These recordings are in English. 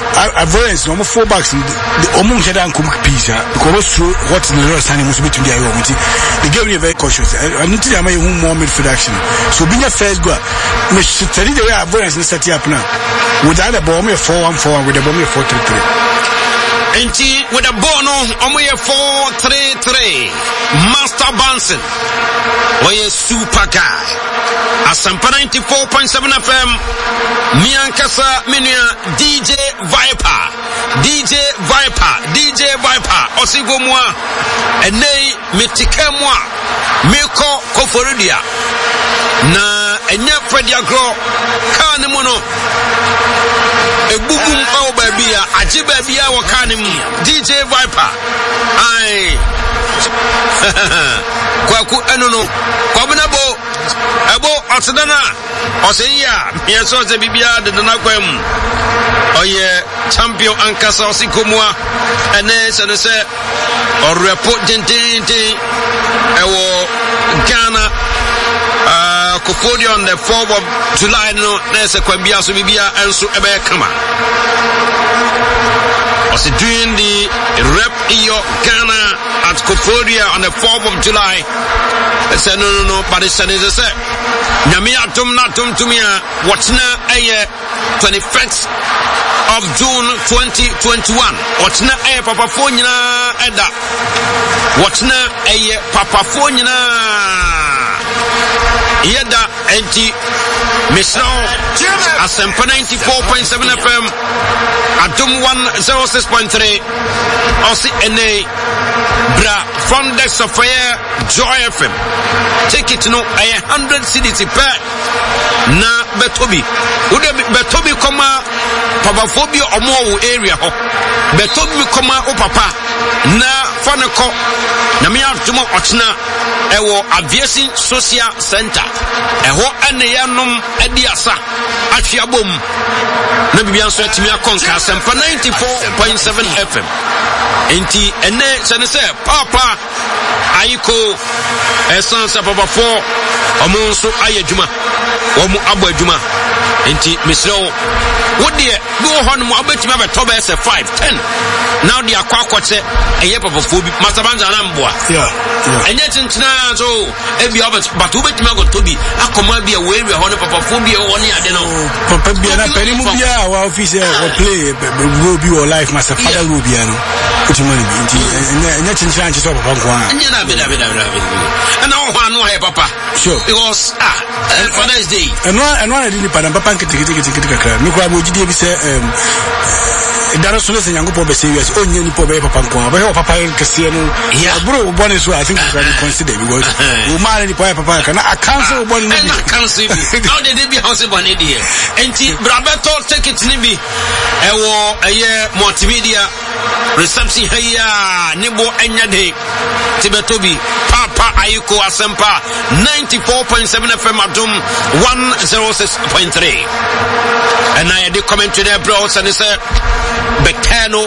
avoidance no four backs the omo head and come pizza because what in the standing must be to the IOT. The game is very cautious. I need to make more midfield action. So being a first goal, me study the way avoidance is set up now. Without a bomb 4-1-4 with a bomb 4-3-3. Enti with a bono omoye 4-3-3 Master Banson oye super guy Asampa 94.7 FM Miankasa Minia DJ Viper Osigomwa Enei Mitikemwa Miko Koforidia na enya Freddy Agro kane mono ebugum au babia aji babia wakane mu DJ Viper ai kwaku enono kwabnabo ebo atedana oseya yeso ze bibia de na kwam oye champion ankasa osikomwa ene se orepo dindindin ewo Ghana Kofodi on the 4th of July no nese kwabia so bibia enso ebe kama was doing the rep iyo Ghana at Kofodia on the 4th of July. I said no but it's say nyame atom na tom tumia watna aye 21st of June 2021 watna aye papafo nyina eda watna aye papafo nyina yeda enti Misno Asempa 94.7 FM Adum 106.3 Osi NA Bra from the Sophia Joy FM. Take it no 100 CDs per na Betobi. Ude Betobi koma papaphobia omo area ho. Betobi koma o papa na fanako na me atumo otna ewo aviation social center eho ene yanom ediasa atwiabom na bibia nso atimi akonka Asempa 94.7 FM. Enti ene senese papa ayiko esansa papa 4 omo nso ayadwuma omo abo adwuma enti misro wodie do honum abetimi abeto be se 5-10 now dia kwakwose eye papa 4 bi masabanza na mboa enye tintina so ebi obet but obetimi agotobi akoma bia we area hono papa 4 bi woni ade no papa bia na peri mu bia wa office o play go bi o life master father go bia no utimani bi enti enye tintina anche so papa kwa enye na beda and now ho anu papa sure because Father's Day and one did papa nkiti kakra me kwa bojidi bi se dara so le senyango po be serious onye ni po be papa nko be papa kese no bro born so I think you can consider because o man ni po papa kana cancel born ni cancel bi how did they be house born dey enti brabeto take it ni bi ewo eye multimedia reception haya nebo enya dey tibetobi papa ayiko Asempa 94.7 FM Adum 106.3 and I did comment to their bros and they said Betano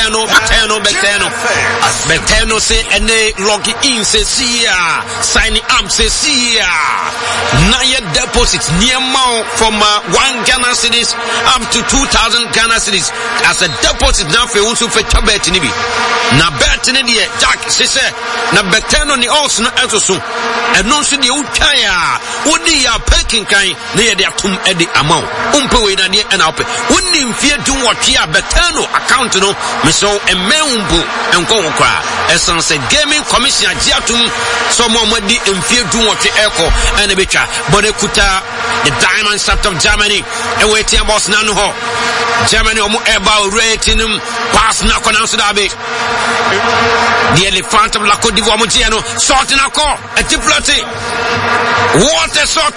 say and they log in say see sign up say see na your deposits near more from 1 Ghana cedis up to 2,000 Ghana cedis as a deposit now for also for bet ni bi na bet ni dey Jack say na Betano ni also na eto and no so dey utaya wodi ya peking kan na ye dey atom e dey amount umpe we na dey na ope woni mfie dun wotia Betano account no me so emembu enko nkwa essence gaming commission agiatum so mo di mfie dun wote eko ene betwa bonekuta the diamond shaft of Germany e wait boss na no ho Germany omo eba rating pass na kona so da be the elephant of la Côte d'Ivoire mo tie no shot na ko e tiplati what a shot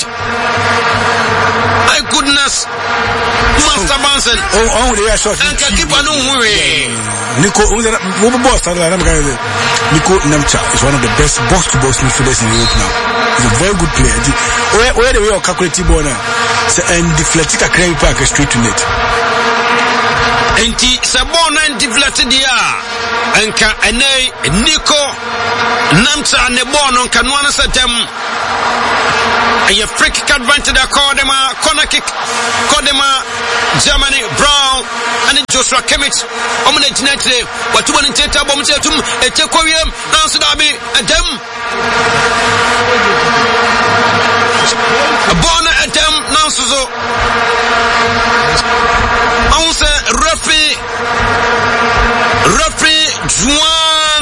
my goodness Master Banson oh they shot and keep on Nico boss Nico Nemcha is one of the best box to box midfielders in Europe now. He's a very good player. Where the way of calculating ball now and deflecting a crane pack straight to net. Enti sabona deflected dia enka ene Nico Nemcha ne bono kanwana setem a free kick advantage Kodema corner kick Kodema Germany Brown and Joshua Kimmich omuna jinatre watuba nteta bom tetum etekwiem nanso dabi adam bona adam nanso zo onse referee Juan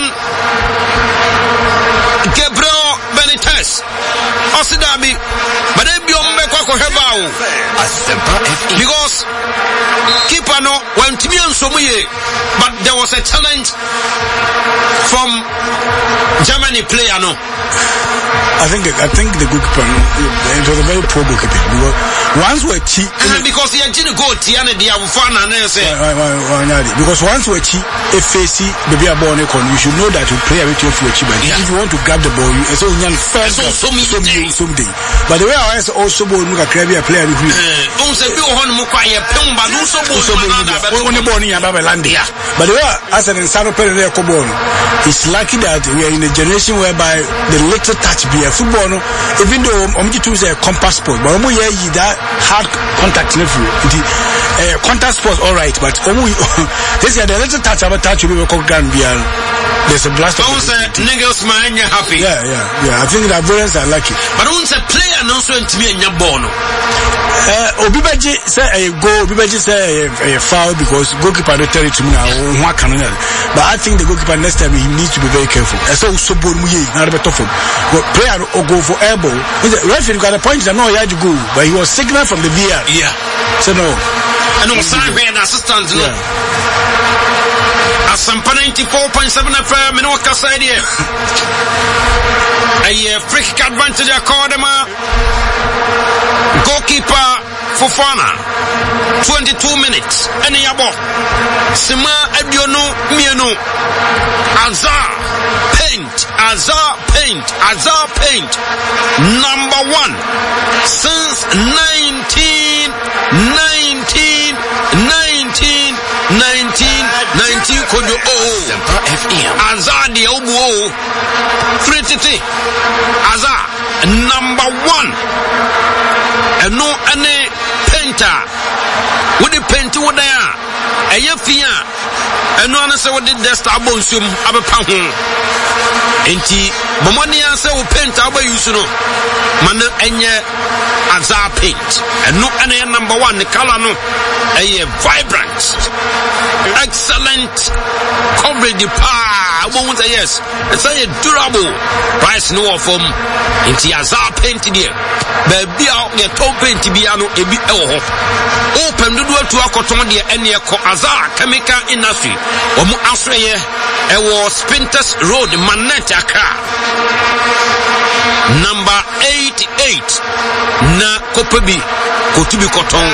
Gabriel Benitez Osidabi but they be on because keeper no went to me on Somuye, but there was a challenge from Germany player no. I think the goalkeeper it was a very poor goalkeeper once we're cheap because he didn't go Tiana dia Ufana and say because once we're cheap if facing baby a ball you should know that you play a bit of cheap if you want to grab the ball you so first someday but the way I also ball look at a player who don't say you on Mukaya Pumba no so on the ball in Abalandia but the way as an Insano Pereira Cobon it's lucky that we are in a generation whereby the little touch be a football no even though Omji is a compass sport but Omo ye that hard contact never contact sports all right but this is the little touch about touch we will Gambia there's a blast of niggas man you're happy yeah I think that Ivorians are lucky but once a player no so to me in your ball Obibaji say a goal Obibaji say a foul because goalkeeper don't tell it to me now but I think the goalkeeper next time he needs to be very careful so ball muye na better for player or go for elbow the referee got a point that no he had to go but he was signaled from the VAR so no and no sign be an assistant no Asampa 94.7 FM in Wakasa idea a free kick advantage Akadema goalkeeper Fofana 22 minutes any abo Sima Ediono Mieno Azar paint number 1 since 19 kodo Azar the obu 3 Azar number 1 and no any painter with the paint with there a yefia and no one say what did the star bonsum abepa ho enti momoni answer wo paint aba use no man enye Azar paint and no any number 1 the color no a vibrant excellent coverage I won't say yes it's a durable price no from enti Azar paint there baby out the top paint biano ebi ewo open do to akoton de ene ko Azar chemical industry omo asreye ewo Spintex Road Manet Accra number 88 na kopebi kotubi koton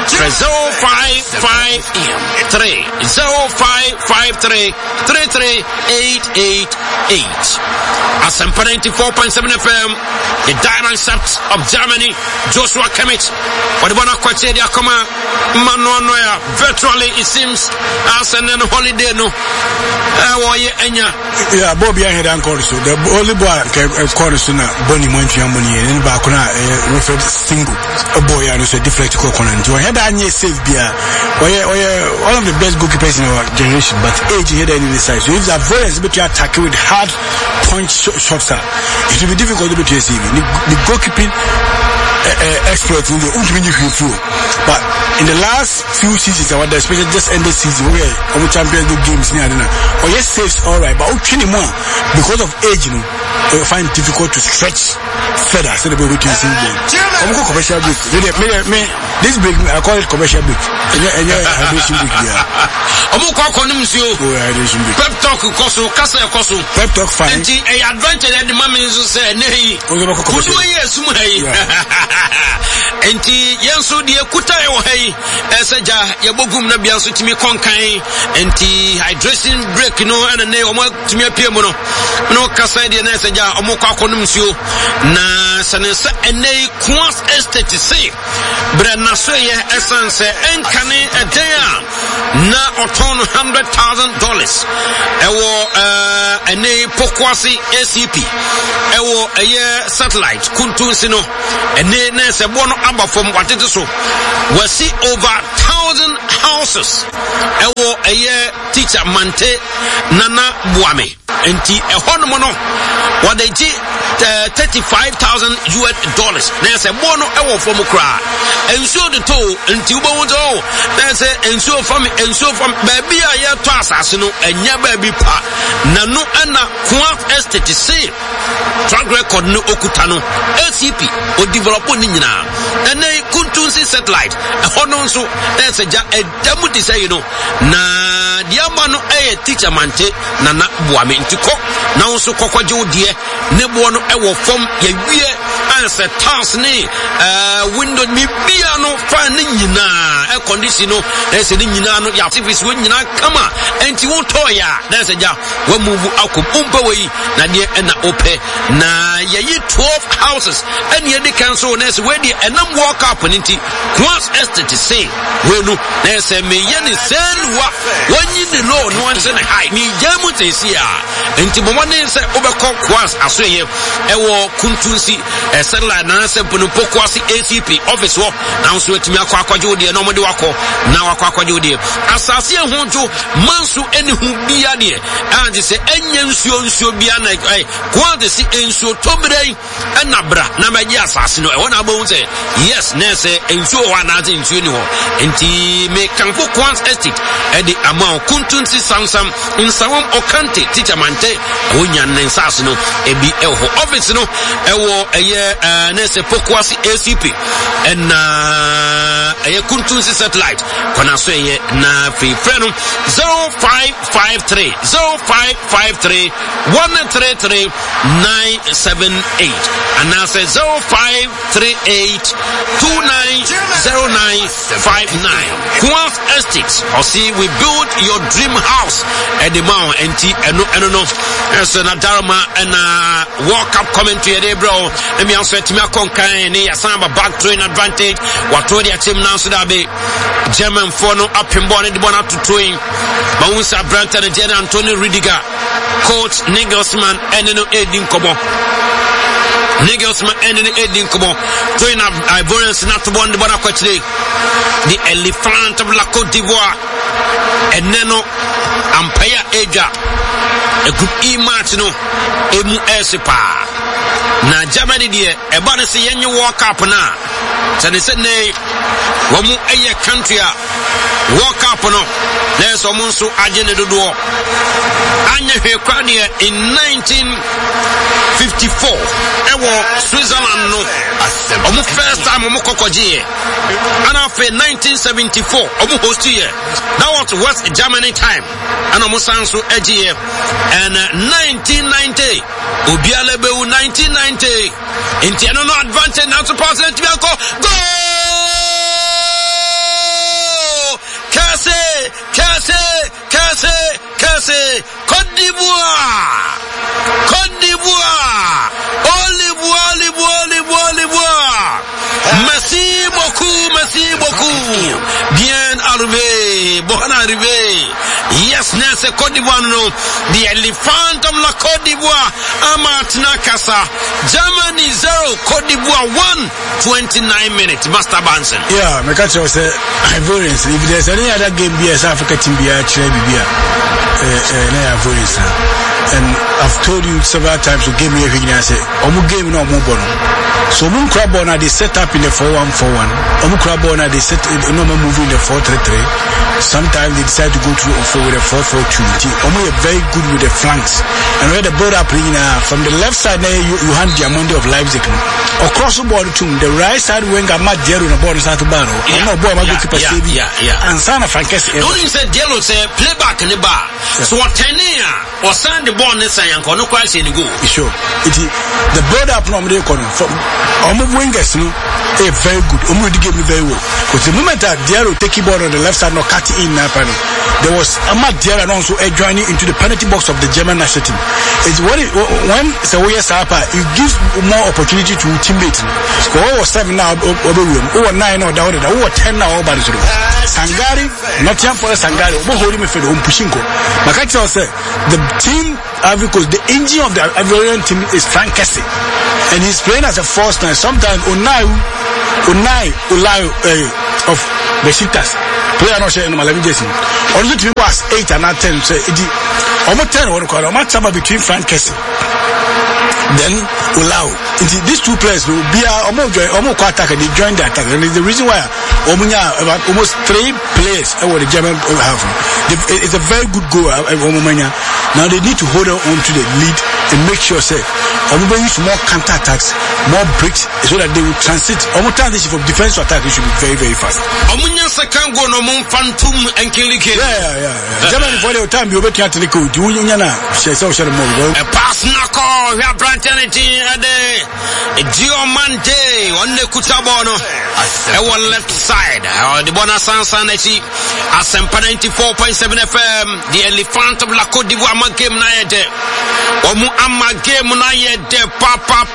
0553 Asampa 94.7 FM the Diamond Sharks of Germany Joshua Kimmich wadibana kwa chedi akoma mano ya virtually it seems as an holiday no woye enya Bobby I had anchor so the only boy called na Bonnie Montreal money and back na referred single a boy and so deflect corner and you had anye save bia one of the best goalkeepers in our generation but age here in the side so if the voice be to attack with hard punch shots it will be difficult to receive the goalkeeping exploit in the but in the last few seasons especially just ended season where our Champions League games or yes saves all right but because of age you find it difficult to stretch further so the way to see them commercial break this break I call it commercial break hydration break pep talk koso kasa koso pep talk fine a advantage at the moment is say nei kudu yes mu hey enti yenso de kuta e wo hey esaja yebogum na bia so timi konkan enti hydration break no and nei omo timi apia mu no kasa de na esaja omo kwakonum nsuo na sanensa enei Quas Estate say bre na so ye essence enkane edea na oton $100,000 ewo enei pokwasi ACP ewo eye satellite kuntunsi no enei na se bo no aba from watete so we see over 1,000 houses ewo eye teacher Mante Nana Buame enti ehono no wade ji $35,000 na say bono ewo fom kra ensuo de to enti ubo to na say ensuo fam baby a ye to asase no enya baby pa na no na Kwant Estate say track record no okuta no ACP o develop ni nyina ene Kuntunsi satellite ehono nso na say ja edamu de say no na diamba no teacher Mante Nana Buame enti ko na nso kokwaje odie ne bo no ewo fom ye wie anse task ni window mi bia no fa ni nyina e condition no ese ni nyina no ya activities we nyina kama enti won to ya na se ja we move akom umpa we na de na ope na ye 12 houses and ye de cancel na se we de enam walk up nti Kwant Estate say we no na se me ye ni selwa wanyi ni low no anse na high ni jamu te sia enti bomane se obekọ Kwant asoye ewo Kuntunsi satellite na se pono pokwasi ACP office wo na nso etimi akwaje odie no mode wakọ na akwaje odie asase ehunjo mansu eni hu bia de anje se enye nsuo bia na Kwant si ensuo tobrei na bra na maji asase no e wona abawu se yes na se ensuo wa na anje nsuo ni ho enti me kanfo Kwant Estate e de amount Kuntunsi sansam nsawom okante teacher Mante wonya nsase no ebi eho office no ewo eye nese pokwasi ACP and eye Kuntunsi satellite kona so eye na free friend 0553 133 978 and now say 0538 290959 Kwant Estate or see we build your dream house at the mount and no so na Darma and walk up commentary there bro let me answer to me konkan ni asamba back train advantage what to their team now so that be German for no up in born the born to train Mawusa Branton and General Antonio Ridiger coach Nagelsmann and no Edin Kobo Nagelsmann and Edin Kobo train Ivorians not to born the born the elephant of La Côte d'Ivoire and Neno Ampaya Eja a group E match no emu esipa na Germany die eba ne se yenye walk up na tane se ne wo mu eye country a walk up no na so mu nso agene dodo anya hwe kwa ne in 1954 ewo Switzerland no omu first time omu kokoje and after 1974 omu host here that was West Germany time and omu sanso eje and 1990 obialebeu 1990 intiano no advantage now to pass it go Kase Côte d'Ivoire Olivoire merci beaucoup bien arrivé bon arrivé yes nesse Côte d'Ivoire no the elephant of la Côte d'Ivoire Amatna Kasa Germany 0 Côte d'Ivoire 1 29 minutes Master Bansen yeah me catch you say Ivorians if there's any other game be as Africa team be actually be Ivorians and I've told you several times to give me a thing and say omu game no omu bono so omu krabona they set up in the 4-1-4-1 omu krabona they set no more moving the 4-3-3 sometimes they decide to go to with a 4-4-2 omu are very good with the flanks and where the build up from the left side now you hand Diamondi of Leipzig across the board to the right side winger Matt Diallo na board start to battle no boy ma go keep saving and Sana Frankes don't you say Diallo say play back in the bar so what tenia or send the ball nessa yanko no quite say the go sure it the build up no dey from omu wingers no very good omu dey game very well because the moment that Diallo take ball on the left side no cut in na pan there was Matt Diallo also joining into the penalty box of the German national team it's when Sawoya Sapa it gives more opportunity to teammates so was 7 now over 9 or down over 10 now over Sangari Nottingham Forest Sangari obo hold me for the Pushinko Makachi say the team because the engine of the Ivorian team is Frank Kessie and he's playing as a false nine sometimes Unai of Besiktas player no share no Malami Jason. On the team was 8 and 10 so it almost 10 or call match between Frank Kessie then Ulau. These two players will be almost attack and they join the attack, and it's the reason why about almost 3 players what the German have. It's a very good goal. Now they need to hold on to the lead and make sure say use more counter attacks, more breaks, so that they will transit. Transition from defense to attack, it should be very, very fast. Second goal no phantom and Kilike. Yeah. Germany for the time you bet you to go. A pass knuckle, we have Brantanity at the Diomante on the Kutabono. Our left side, the Bonasansaneti, Asempa 94.7 FM, the Elephant of La Côte d'Ivoire game night. Omu amma game night, papa.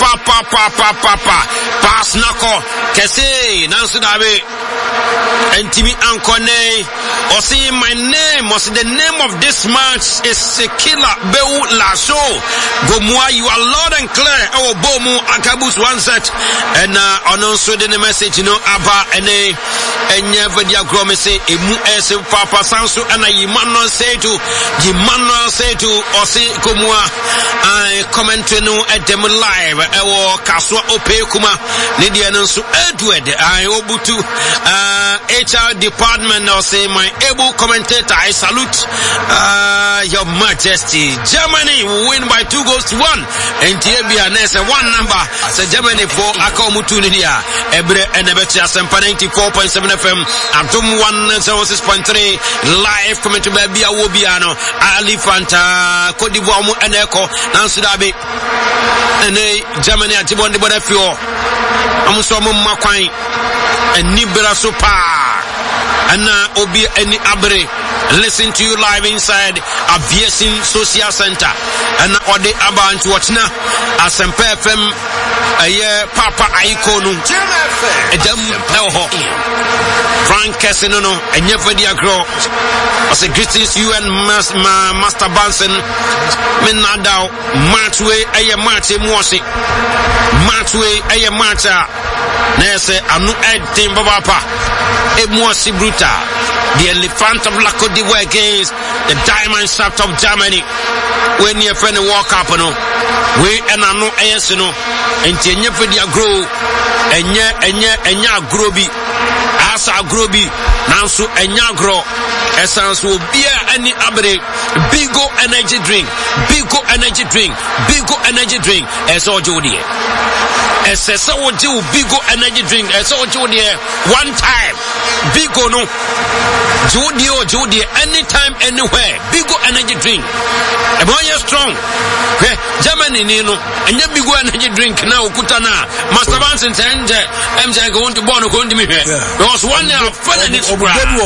Pass knuckle, Kese, Nansudabe, and Timmy Ankone, or see my name, or see the name of this match is Sekila Beu Lasso. Gomwa, you are loud and clear. Our Bomu Akabus one set, and also the message, Abba and never the agromese, Emu S. Papa Sansu, and I Yimano say to, or say Gomwa, I comment to know at them live, or Kaswa Ope Kuma, Lydia Nansu Edward, I Obutu, HR department, or say my able commentator, I salute your majesty. Germany will win by 2-1, and Tibia Nessa 1 number, so Germany for Akomutunidia, Ebre and Ebetia Sempa 94.7 FM, Atom 106.3, live commentary by Bia Wobiano, Ali Fanta, Cote d'Ivoire, and Echo, Nansudabi, and Germany at Tibon de Bodafio, Amusomu Makwai, and Nibera Super. And Obi any Abre, listen to you live inside Aviation Social Center. And Ode Aba and Watchna, Asempa FM, Papa Aikonu, Edem Elho, Frank Cassinono, and Yevedia Grow. I say greetings to you and Master Banson, Menadao, Marchway, Aya Marche Mosi, Marchway, Aya Marcha, Nese, Anu Ed Tim Babapa. Emosi Bruta, the Elephant of La Côte d'Ivoire against the Diamond Shaft of Germany. When your friend walk up, we and I know ASNO, and Tenya grow, and ya grobi, Asa grobi, Nansu and ya grow, essence will be any abre, Bigo energy drink, as all Jody. As a so do Bigo energy drink, as all Jody, one time, Bigo no, Jody, anytime, anywhere, Bigo energy drink. A boy is strong. Germany, and you Bigo energy drink now, Kutana, Master Banson, and I'm going to Bono, going to me here. There was one now, fun and it's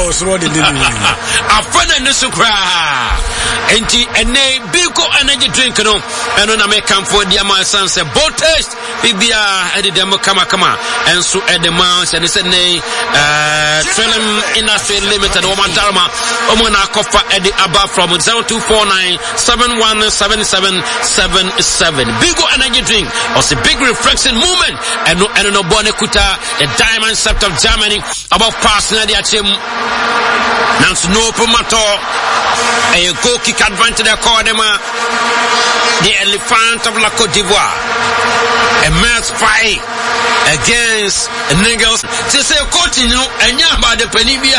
a fun and it's a cry. And a Bigo energy drink, and when I make come for the Amazon sunset, both taste, Bibia, and the demo come, and so at the mounts, and it's a nay, Film Industry Limited, Oman Dharma, Omona Kofa at the above from 0249 717777. Bigo energy drink was a big reflection movement, and no Bonekuta, the Diamond Shaft of Germany, about passing the Achim. Nancy no promoter, a goal kick advantage accordema, the Elephant of La Côte d'Ivoire, a match fight against Nigels. They say coach, and yeah, about the Penibia.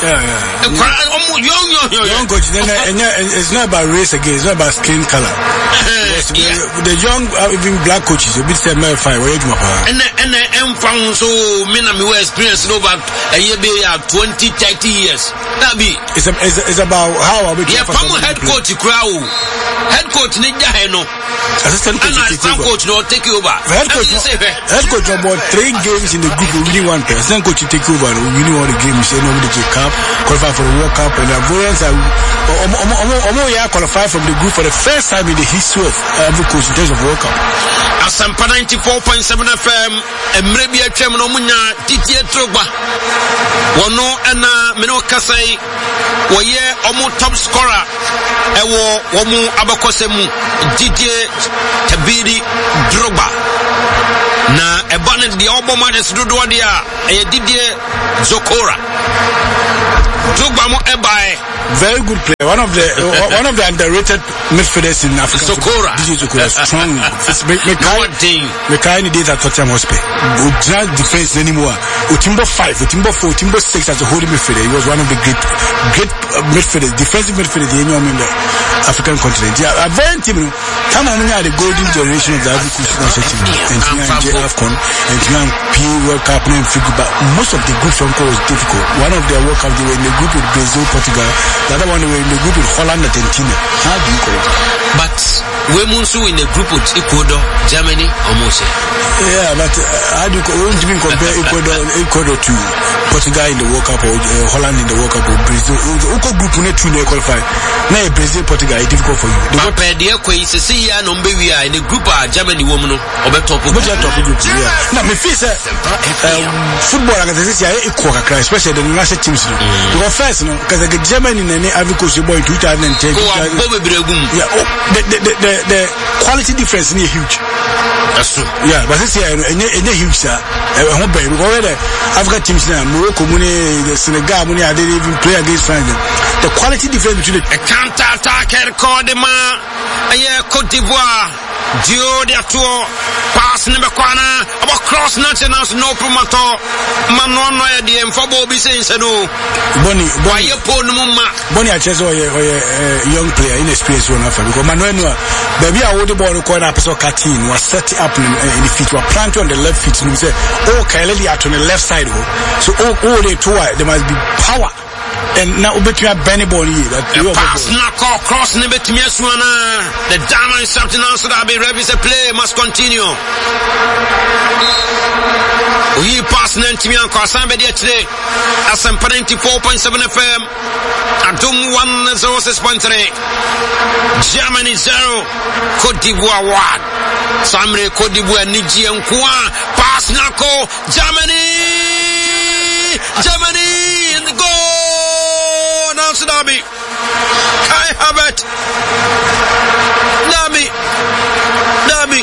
Young coach, it's not about race again, it's not about skin color. The young, even black coaches, a bit say male fight, and I'm found so many experience over a year, 20-30 years. That be it's about how are we head coach crowd. Head coach Ninja Heno. Assistant coach no take over. Head coach about 3 games in the group, we really want to. Assistant coach take over, we really want the game, say nobody to cup, qualify for the World Cup, and the Ivorians are qualified from the group for the first time in the history of every coach in terms of World Cup. Asampa 94.7 FM, and maybe a chairman Omunya, Titi Trogba. Wono and Mino Kasai, Waye Omu top scorer, Ewo Omu Abakosemu, Titi Tabiri Drogba. Na bonnet the Obo Manes Dudodia, a Didier Zokora. Dugbamo Ebai. Very good player. One of the underrated midfielders in Africa. Zokora. This is Zokora. Strong. Mekai days at Tottenham Hotspur. Not defense anymore. Utimbo 5, Utimbo 4, Utimbo 6 as a holding midfielder. He was one of the great midfielders, defensive midfielders in the African continent. Yeah, a very team. Come on, the golden generation of the African national team. And AFCON, and P World Cup and but most of the group from was difficult. One of their World Cup they were in the group with Brazil, Portugal. The other one they were in the group with Holland, Argentina. How do you call it? But we're also in the group with Ecuador, Germany, almost. Yeah, but how do you compare Ecuador to Portugal in the World Cup or Holland in the World Cup or Brazil? Uko group ne two ne qualify. Now Brazil, Portugal is difficult for you. But the Equator is in the group of Germany woman or top group. Yeah. Now me feel football like this is equal, especially the national teams. Because first, because the Germany in the Ivory Coast boy 2010. Yeah, the quality difference is huge. That's true. Yeah, but this year in a huge sir. African teams now, Morocco, the Senegal, they didn't even play against France. The quality difference between a counter-attack called the man, Cote d'Ivoire. Dio de Atuo, pass number Kwana, about cross nationals, no promoter, Manon, the Mfobo be saying, Bonnie, why you put Mumma? Bonnie, I just a young player in experience one of because Manuel, baby, I would the ball record episode 13 was set up in the feet, were planted on the left feet, and we say, oh, Kaili at on the left side, so all the two, there must be power. And now between Benny Bonnie that pass knock cross the diamond is something else that be ready to play must continue. We pass Nantimian somebody today at some 94.7 FM Adum 106.3 Germany 0 Cote d'Ivoire 1 Samre Cote d'Ivoire Niji and Kwa pass Nako Germany in the goal. Nabi, Kai Havertz, Nabi,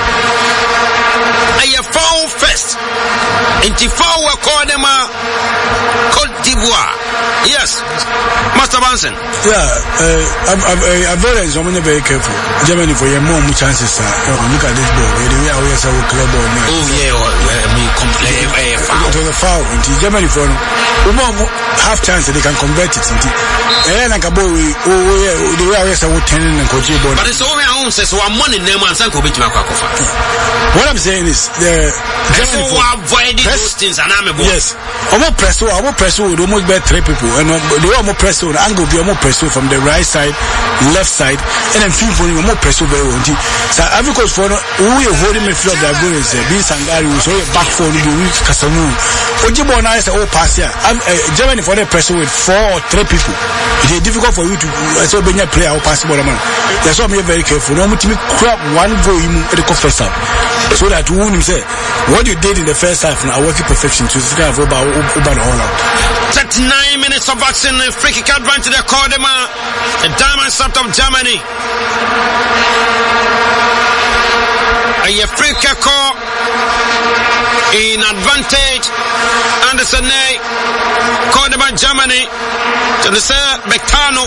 a foul first, into foul Kodema, Cote d'Ivoire. Yes, Master Banson. Yeah, I'm very careful. Germany for your more chances. Look at this ball. We always have a club on. Oh yeah, me complain. It was a foul. Germany for half chance they can convert it. And like a boy, they always have 10 and coach. But it's all my own says so I'm money name and Sanko bit my coffee. What I'm saying is the Germany for avoiding those things and I'm a boy. Yes. I'm press would almost bet 3 people and they were more press on angle be more press from the right side, left side, and then feel for more press over on T. So Ivory Coast for we are holding midfield that goal is being Sangari, so back for the week Kasamu. Ojibo now is pass here. Germany for the press with 4 or 3 people. It is difficult for you to so be a player or pass ball man. That's why I'm very careful. No to crap one goal in the first half. So that you won't say what you did in the first half now working perfection to see over the whole out. 39 minutes of action, free kick advantage to the Kodema, the diamond sort of Germany. A free kick in advantage. Anderson Kodema Germany. To the sir Bectano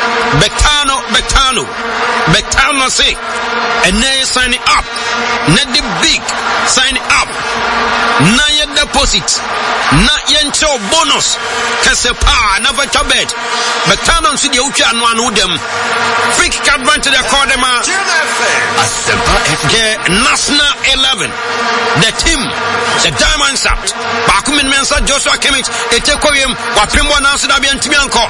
say, and they signing up. Not the big signing up. Not yet deposit. Not yet show bonus. Kasepa, never to bet. Bectano see the Ucha and one with them. Free kick advantage to call them the National 11. The team, the Diamond Sapt. Bakumin Mensa Joshua Kimmich, Etekoyim, Wapimbo Nancy Dabian Timianko.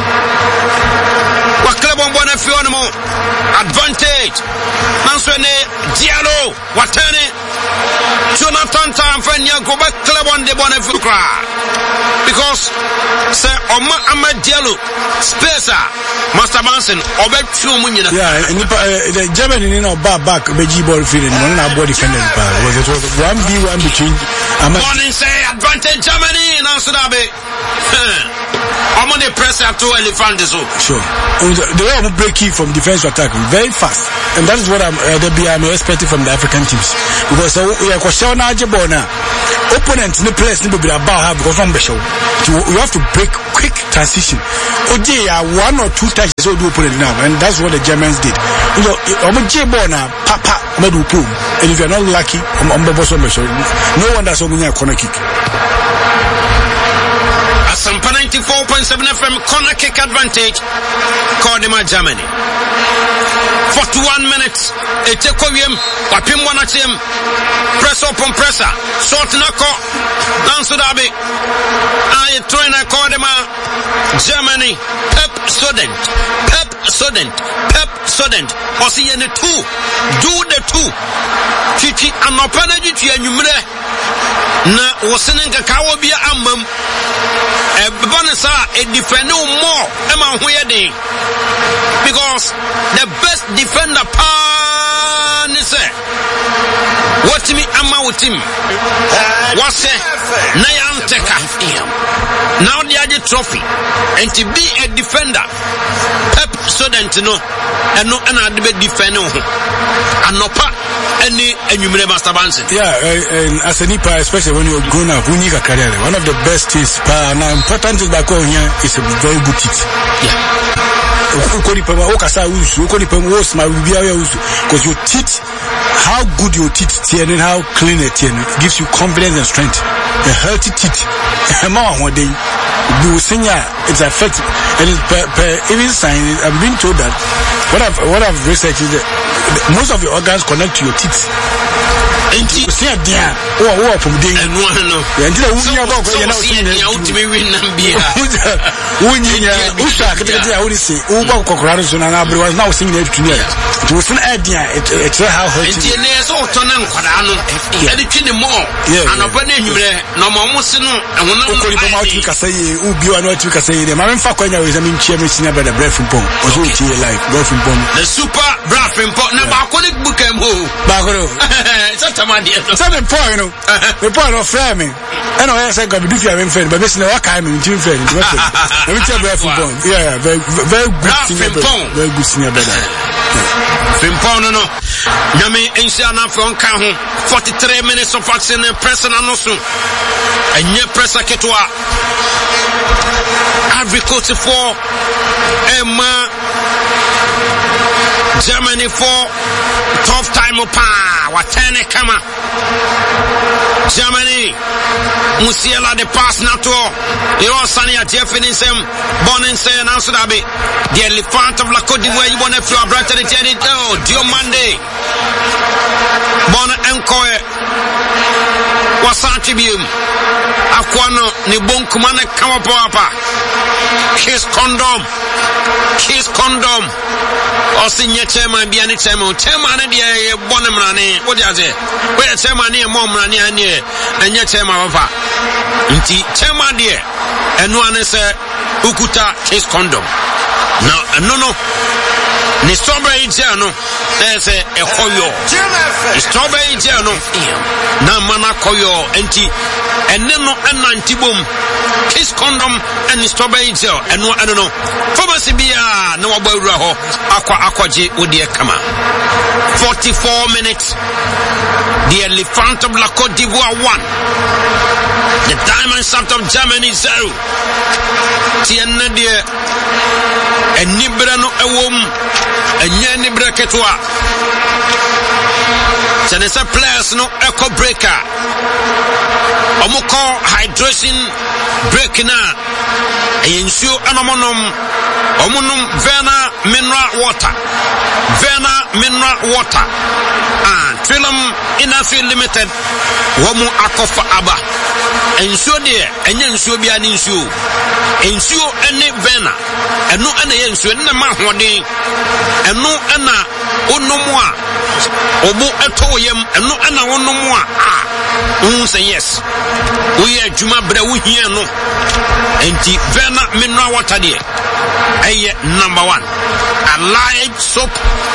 Waklebon Bonafionamo. Advantage. Nanswene, Diallo, Watane. Jonathan Tamfania go back Clebon de Bonafukra. Because Sir Oma Ahmed Diallo, Spacer, Master Manson, Obet Fumunina. Yeah, and the German in our back, Beji ball feeling, one our body defended. It was 1v1 between Morning say advantage Germany in Amsterdam. I'm on the press to elephant so. Sure. The way I'm breaking from defense to attack very fast. And that is what I'm expecting from the African teams. Because we are questioning opponent in the place to be about because from Bishop. You have to break quick transition. Okay, 1 or 2 touches so do opponent now, and that's what the Germans did. You know, papa medu pool. And if you're not lucky, no one does only a corner kick. Asampa 94.7 FM corner kick advantage. Cordema Germany. 41 minutes. Etekoyem. Wapim wanachem. Press up on presser. Short nako. Dansudabi. I train a Cordema Germany. Pep Student. Osi yene 2. Do the 2. Chichi anopana jitu ya nyumre. Na wasenenga kawo biya ambam. Bonisa a defender more Emma Huyade because the best defender Panise what me Amma with him was Nayan Teka now the other trophy and to be a defender Pep Student no and no another defender and no part any you may master Banson. Yeah, and as a Nipa, especially when you're grown up, we need a career. One of the best things, and important thing back home here is a very good teeth. Yeah. Because your teeth, how good your teeth tear and how clean it gives you confidence and strength. A healthy teeth, one day, you will sing it's effective. And even sign, I've been told that what I've researched is that most of your organs connect to your teeth. And you see a dear or from day and one. And you know, was now singing it to me. It was an idea. It's how hurt it is. And it's more. And a bunny, no more and when I'm come out, you can say, Ubi, and what you can say, the Marin Fakoya is a mean chairman about the breath from Pong. Or so you like, breath from Pong. The super breath from Pong. Now, I couldn't book him. Bagoro. Some point, the point of framing. I know I said, God, if you have been friend, but this is what I'm in team friend. Let me tell you, breath from Pong. Yeah, very good. Very good senior brother. Fimpon, no. Yami Insiana from Kahu. 43 minutes of action and press and anosu. And yet press a ketwa. Agriculture for Emma Germany for tough time opa. Watene kama Germany Musiala the pass nato Irosani at Jeffinism Boninse and Ansurabi the elephant of La Côte d'Ivoire you want to feel brother the Jenny Diomande Bon Enkoe Wasantibium Aquano ni bon kumane kama papa Kiss condom Osinye chairman be any chairman the Bonamrani what is it? Where chairman near Momrani and yet chairman papa Inti chairman dear and one is Ukuta kiss condom no ni strawberry jano there's a koyo strawberry jano na mana koyo enti enno anantibom kiss condom and strawberry gel and I don't know pharmacy bia na wabawura ho akwaje odie kama 44 minutes the elephant of La Côte d'Ivoire 1 the diamond shaft of Germany 0 tienne die enibra no ewom enye nibra ketwa Chanesa players no echo breaker omoko hydration break na ensure anomonom Vena mineral water Trilum Inafi Limited Wamu Akofa Aba ensure there enye ensure bia ni ensure ene Vena eno ene ensure na mahode eno ana onomwa obo eto yam eno ana wono mu a say yes we are juma bra wo hia no enti Vena mineral water there aye number 1 alive soap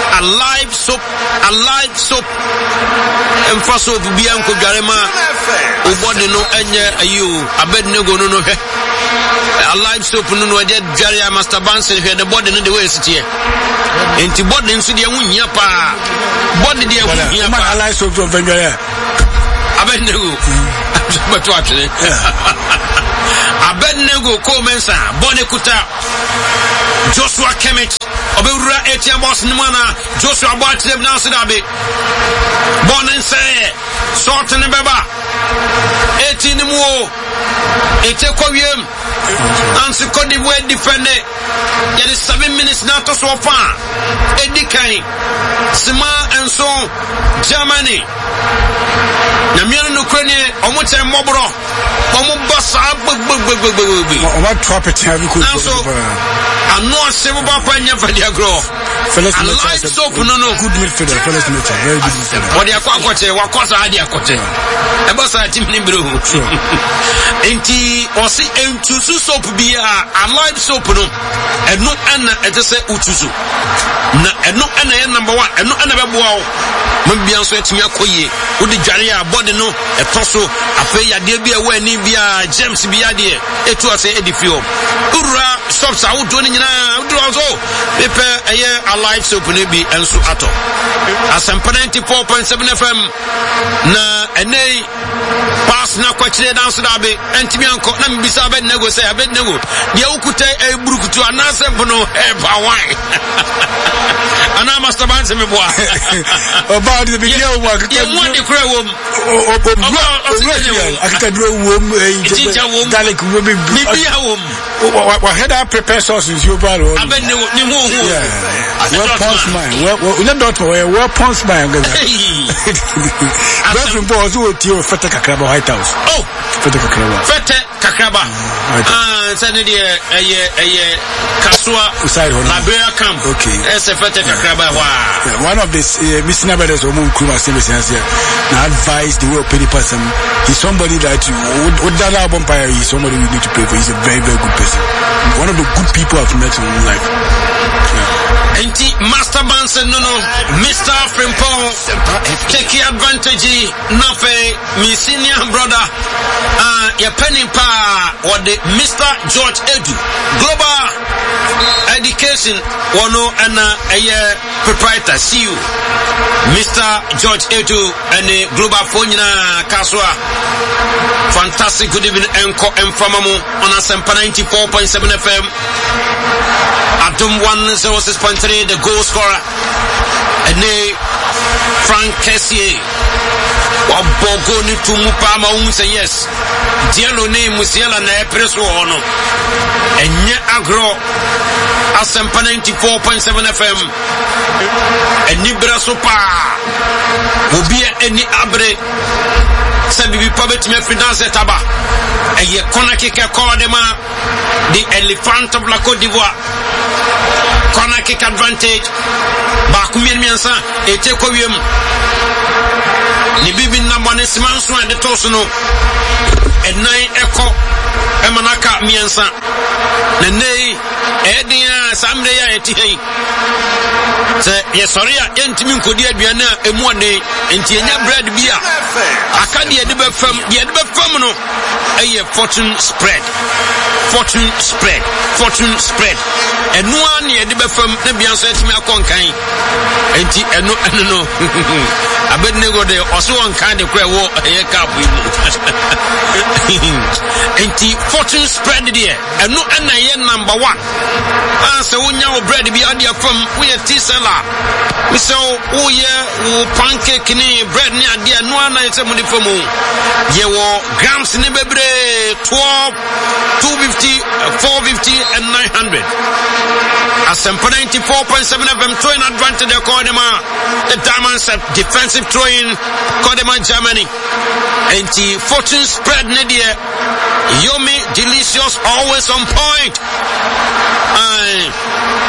emfa soap bia nko dwarema o body no enye ayu Abednego no hwe alive soap no de dware Master Bansen hwe the body no the way sit here enti body nso de hunya pa body de hunya pa alive soap from Venjaya Abednego but what Abednego commensa body kuta Joshua Kemet obewura ATM boss nimana Joshua Boatrem na so dabe bonin say sort ne beba 18 ni mu ete kwiem Nancy Cote d'Ivoire defender there is 7 minutes now to so far edikan Sima enso Germany na miano no kwenye omo chere mobro omo basa gbgbgbgbgbgbgbg omo trap it have you could I'm not saying about Panya Vadiagro. Alive soap, no, good midfielder, Felix Mitchell, very good midfielder. What was idea? I was a team in blue. Enti, or see, and to soap be a live soap, no, and no Anna at the say Uchuzu. And no Anna number 1, and no Anna Wow. Maybe I'm sweating your coye, with the Jaria, body no, a tosso, a pay a dear be away, Nibia, James Biadia, it was a edificio. Ura, stops out doing also a year alive soap be and so at all. As I'm 94.7 FM na ene pass na kwachire dance dabe ntimi anko na mbisa Abednego say Abednego de ukute e burukutu anase bono e ba wine ana Master Bansen me boa about the video work you want the cry wom akadro wom garlic wom bibia wom wa head up prepare sauces you bad Abednego ni hu well punch man well not dot well punch man Reverend boss who tio fete kakraba White House fete kakraba send the kaswa Liberia camp as a fete kakraba one of this Mr. Brothers Omon Kuma services here now advise the world penny person he's somebody that you would that album empire he's somebody you need to pray for he's a very very good person one of the good people I've met in my life Enti Master Bansen no Mr. Frimpong take advantage nafe mi senior brother ya penny pa or the Mr. George Edu Global Education wono ana proprietor CEO Mr. George Edu and Global phone na kaswa fantastic good evening enko emfamamu on Asempa 94.7 FM Adum 106.3 the goal scorer and Frank Kessier Wabogo ni tumupa ma say yes Dielo ne musiela na epreso ono enye agro Asempa 94.7 FM eni braso pa obia eni abre sabi bi pabet me finance taba eye kona kike kodema the elephant of la Côte d'Ivoire corner kick advantage ba kumien miensa ete kowiem ni bibi number ne simanso and the tosono enai eko emanaka miensa na nei edia samre ya eti se yesori ya yentimi nkodi aduane a emu ane enti enya bread bia akade ye de be fam no eye fortune spread enu an ye de be fam na bia so etimi akonkan enti enu no Abednego de oso wonkan de kwa wo eye cap enti fortune spread there enu ana ye number 1 anse wonya wo bread bi ade fam wo ye tisela we so wo ye wo pancake ni bread ni ade enu ana ye mu de fam ye wo grams ni bebre 12 250 450 and 900 Asempa 94.7 FM throwing advantage the Kodema the diamond set defensive throwing Kodema Germany and the fortune spread Nadia Yomi delicious always on point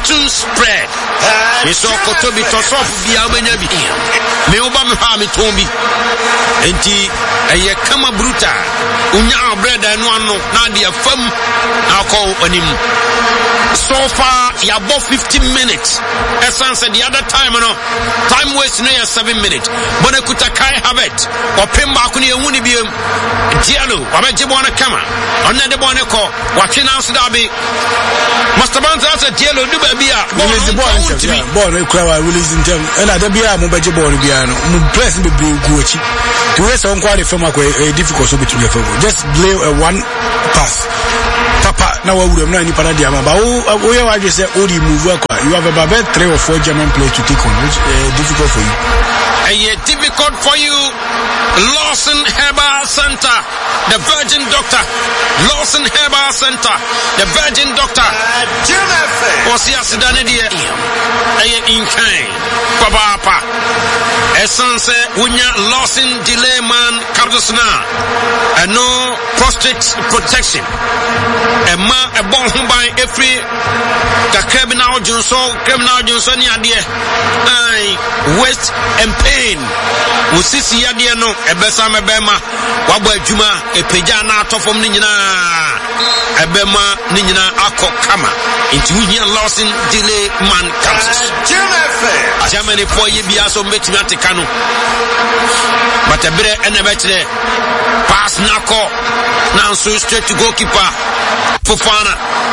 cartoon spread. Me so kotobi to so bia obenya bi. Me oba me ha me tombi. Enti eye kama bruta. Unya bread anu anu na de afam na call onim. So far you above 15 minutes. Essence the other time no. Time waste no 7 minutes. Bona kuta kai habet. Opemba ku ne ehu ni biem. Dialo, wabeje bona kama. Onna de bona ko. Watwe na so da be. Master Banza said Dialo do ba bia. Ball no kura release in them. And ada bia mo beje ball bia no. Mo press be gu achi. The way some quality from a difficult so between the just play one pass. Papa na wa wura na ni para dia ma ba o ya wa say o di move akwa. You have about 3 or 4 German players to take on, which difficult for you. Difficult for you. Lawson Herbal Center, the Virgin Doctor. Lawson Herbal Center, the Virgin Doctor. What's the accident here? In kind. Papa. Essence, Wunya Lawson delay man Cardosna. And no prostate protection. A ball by every criminal Johnson idea. Waste and pain. Usisi yadia no ebesa mebema wabo adwuma epeja na atofom ni nyina ebema ni nyina akọ kama nti wuhia Lawson delay man cancers Germany for ye bia so metimi ateka no but ebere ene betre pass nako na so straight to goalkeeper Fofana.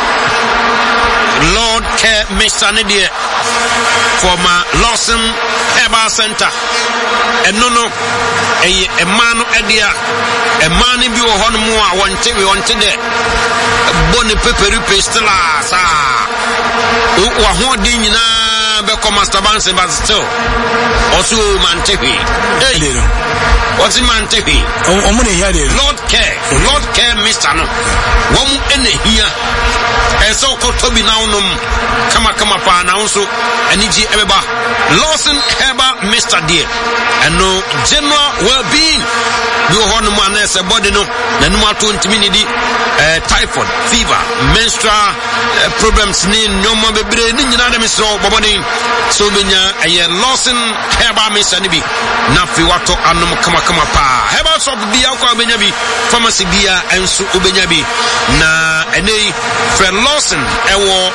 Lord care Mr. Nidia for my Lawson Herbal Center. And no, a man idea, a man in you on more wanted it. Bonnie peppery pistlas. Beko Master Banse, but still also Mantepi. What's in Mantepi? Lord care, Mr. No. One in here. And so called Toby now, Kama Pa now so, and Niji Ebeba. Lawson Herbal Mr. Dear. And no general well-being. You want one as a body no, the number 20 minutes, typhoid, fever, menstrual problems, no more baby, so Bobani, so Benya, a Lawson Herbal Mr. Nibi, Nafi Wato Anum Kama Pa, Herbal Shop Biako Benyabi, Pharmacy Bia and Su Ubenyabi, na and they for Lawson, Ewo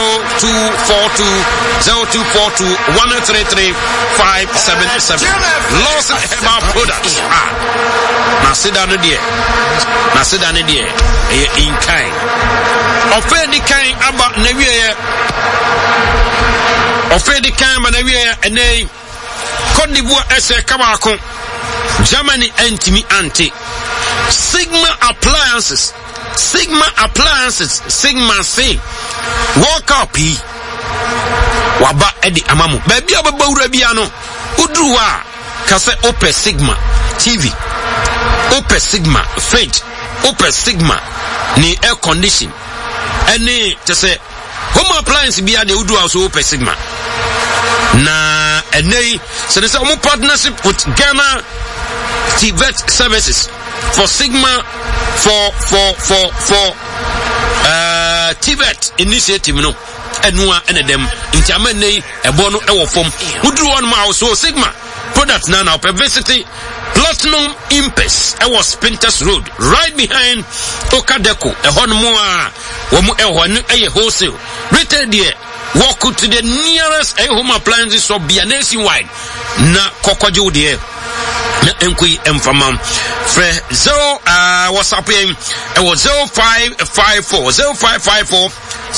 0242 133 577. Lawson Herbal Products. Now sit down there. In kind. Offending kind about Nevia. Offending kind about Nevia and they Côte d'Ivoire as a Kabako. Germany anti Sigma Appliances. Sigma C. Walk up he. Waba Eddie Amamu. Baby Ababu Rabiano. Udruwa. Kase Ope Sigma TV. Ope Sigma fridge. Ope Sigma ni air condition. Any to say home appliance be the Udruwa so Ope Sigma. Na any so there's a partnership with Ghana TVET services for Sigma for TVET initiative no. Enwa ene dem nti amene ebo no ewo fom wudru on ma so Sigma product now publicity Platinum Impes ewo Spinters Road right behind Okadeco ehonmo a wo mu ehonu eye wholesale retail there walk to the nearest home appliances shop be nationwide na kokwaje there na enkui emfamam fre 0 WhatsApp it was 0554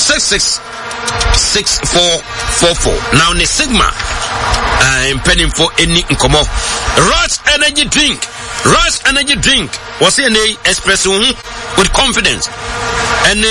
6644. Now the Sigma I'm penning for any incomo. Rush energy drink was in a espresso with confidence and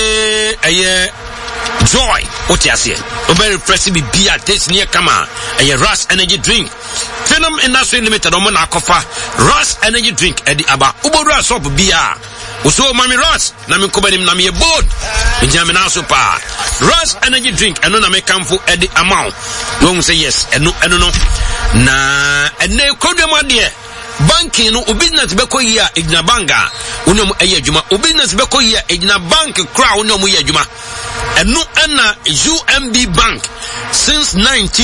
joy. What you say? Very fresh be beer taste near Kama. A Rush energy drink. Phenom Industry Limited on Monacofa. Rush energy drink at the Aba Ubora shop beer. Uso mami Rush na mi kubanim na mi board njamina super Rush energy drink eno na me kamfo edi amount won say yes eno no na ene kodwama de banking no business beko yi a egina banga unom eye adwuma business beko yi a egina bank kra unom yi adwuma eno na UMB bank since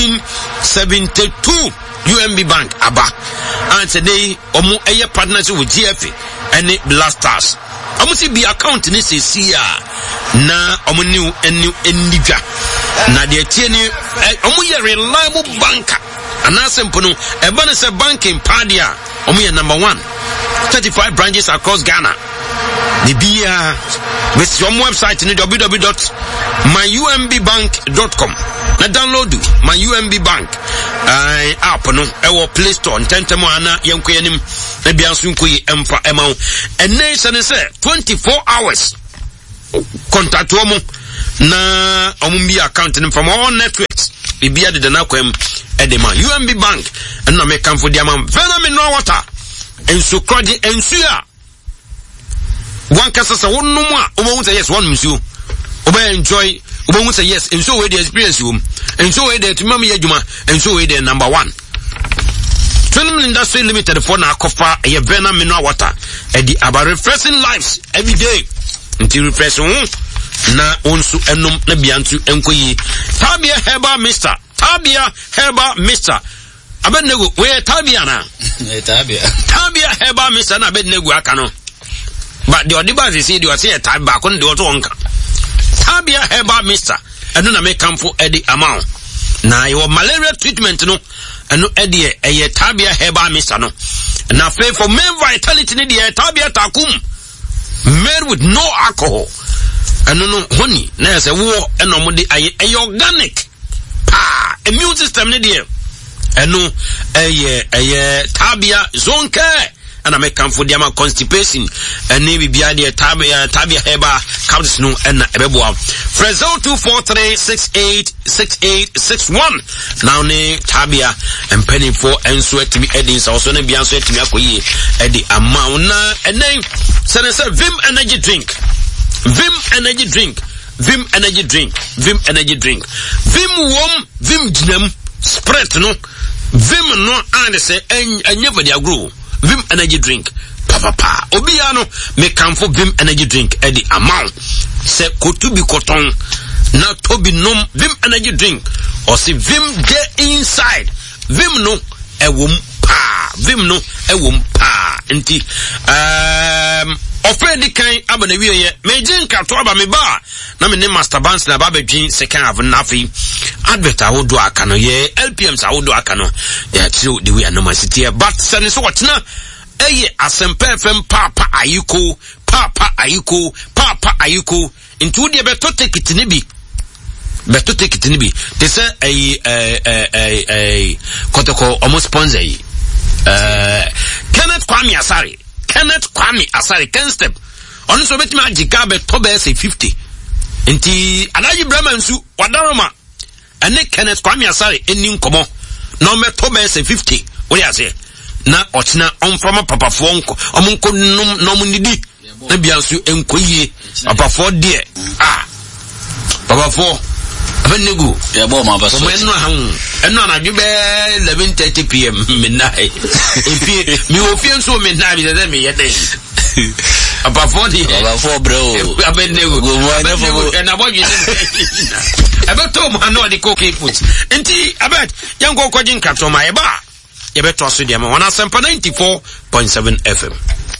1972 UMB Bank aba and today omo eye partnership with GFA and Blasters omo si bi account ni sesi a na omo new enidwa na de tie ni omo ye reliable banker anasempo no eba ne se banking padia omo ye number 1 35 branches across Ghana. The beer with your website in www.myumbbank.com. Now download my UMB Bank app no our Play Store ntentemo ana yankoyanim na bia nsunkoyi emfa emaw ene se say 24 hours contact omo na omumbi account from all networks bibia de na kwam edema UMB Bank na me kamfo dia man phenomenal water ensu kroje ensu a one kasa won say yes one musu oba enjoy oba say yes and so we the experience you and so we the to me adwuma and so we the number 1 Trinum Industry Limited for na kofa e Vena mineral water e di about refreshing lives every day until refresh na onsu enum na biantu enkoyi Tabia Herbal Mr Abednego we Tabia na Tabia Herbal Mr na Abednego aka no. But the Odiba is see you say a type back on the Otonka. Tabia Herbal Mr. I don't make come for Eddie amount. Now your malaria treatment no and no Eddie a Tabia Herbal Mr. No. And now pay for men vitality in the Tabia Takum. Made with no alcohol. And no honey. There's a war and no a organic. Immune system in the and no a Tabia zone care. And I make come for the constipation and maybe be the Tabia Heba counts no and Ebeboa. Frezo 243686861. Now ne Tabia and penny for and sweat to me Eddins also ne bian sweat to me akoye Eddie amount and name send us Vim energy drink. Vim energy drink. Vim energy drink. Vim energy drink. Vim warm Vim jinem spread no. Vim no and say and never they grow. Vim energy drink papa obiano me come for Vim energy drink at the amount se kotubi cotton na tobi nom Vim energy drink or see Vim get inside Vim no ewum pa Vim no ewum pa enti ofedi kan abana wiye me jinka to aba me ba na me ne master bands na ba bedwin second half na fi advert awodo aka no ye LPMs awodo aka no ya tiro the way no city but sane so watna eye asempa fm papa ayiko into the beto take it ni bi they say kotoko almost sponsor Kenneth Kwame Asari can step on so bet ma jika beto be say 50 nti anaji brahman su wadaroma ene Kenneth Kwame Asari eni nkomo no meto be say 50 what you say na ochina on from papa fo nko omunko no munidi na biansu enkoyie papa fo de papa fo abenego ya bo ma baso eno na dwebe 11:30 pm midnight epi mi ofie nso midnight bi dey me yede papa fo bro abenego na bo yi abeto mo na de coke put enti abet yango kwagin katoma eba yebeto so de ma wana sempa 94.7 FM